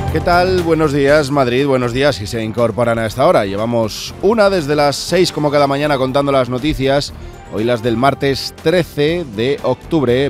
¿Qué tal? Buenos días, Madrid, buenos días si se incorporan a esta hora. Llevamos una desde las 6 como cada mañana contando las noticias. Hoy las del martes 13 de octubre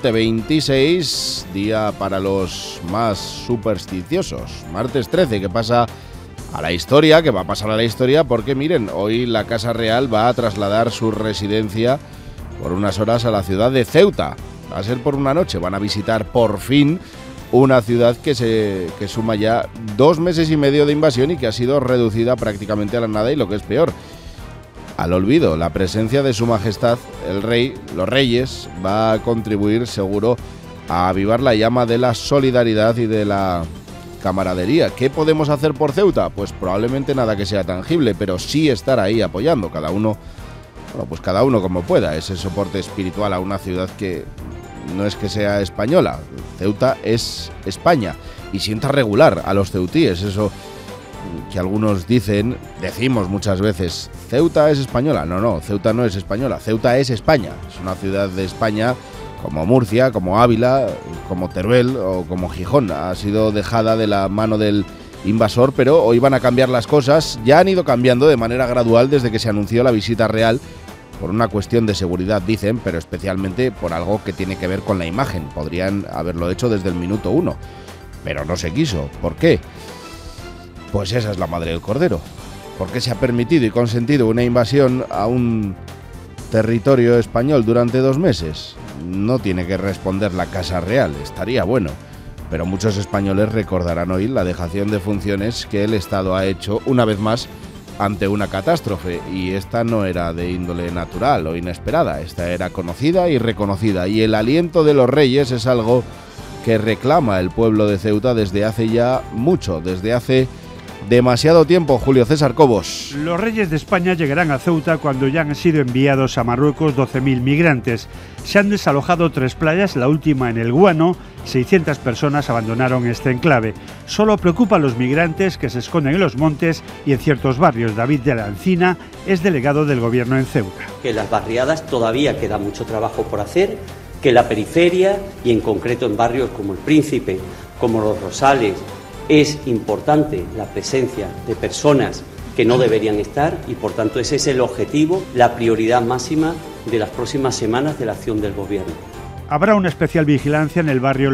2026, día para los más supersticiosos. Martes 13, que pasa a la historia, que va a pasar a la historia porque miren, hoy la Casa Real va a trasladar su residencia por unas horas a la ciudad de Ceuta. Va a ser por una noche, van a visitar por fin una ciudad que suma ya 2 meses y medio de invasión y que ha sido reducida prácticamente a la nada y lo que es peor, al olvido. La presencia de Su Majestad, el Rey, los Reyes, va a contribuir seguro a avivar la llama de la solidaridad y de la camaradería. ¿Qué podemos hacer por Ceuta? Pues probablemente nada que sea tangible, pero sí estar ahí apoyando, cada uno como pueda, ese soporte espiritual a una ciudad que no es que sea española. Ceuta es España y sienta regular a los ceutíes, eso que algunos decimos muchas veces, Ceuta es española. No, Ceuta no es española, Ceuta es España, es una ciudad de España como Murcia, como Ávila, como Teruel o como Gijón. Ha sido dejada de la mano del invasor, pero hoy van a cambiar las cosas, ya han ido cambiando de manera gradual desde que se anunció la visita real, por una cuestión de seguridad dicen, pero especialmente por algo que tiene que ver con la imagen. Podrían haberlo hecho desde el minuto 1, pero no se quiso. ¿Por qué? Pues esa es la madre del cordero. ¿Por qué se ha permitido y consentido una invasión a un territorio español durante 2 meses? No tiene que responder la Casa Real, estaría bueno. Pero muchos españoles recordarán hoy la dejación de funciones que el Estado ha hecho una vez más ante una catástrofe, y esta no era de índole natural o inesperada, esta era conocida y reconocida, y el aliento de los Reyes es algo que reclama el pueblo de Ceuta desde hace ya mucho, desde hace demasiado tiempo. Julio César Cobos. Los Reyes de España llegarán a Ceuta cuando ya han sido enviados a Marruecos 12.000 migrantes. Se han desalojado 3 playas, la última en el Guano. 600 personas abandonaron este enclave. Solo preocupa a los migrantes que se esconden en los montes y en ciertos barrios. David de la Encina es delegado del gobierno en Ceuta. Que en las barriadas todavía queda mucho trabajo por hacer, que en la periferia y en concreto en barrios como El Príncipe, como Los Rosales, es importante la presencia de personas que no deberían estar y por tanto ese es el objetivo, la prioridad máxima de las próximas semanas de la acción del gobierno. Habrá una especial vigilancia en el barrio